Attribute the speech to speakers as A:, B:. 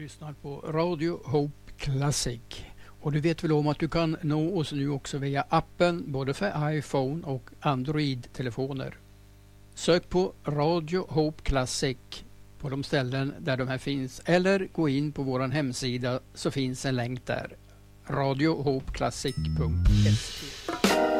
A: lyssnar på Radio Hope Classic. Och du vet väl om att du kan nå oss nu också via appen både för iPhone och Android-telefoner. Sök på Radio Hope Classic på de ställen där de här finns eller gå in på vår hemsida så finns en länk där. radiohopeclassic.se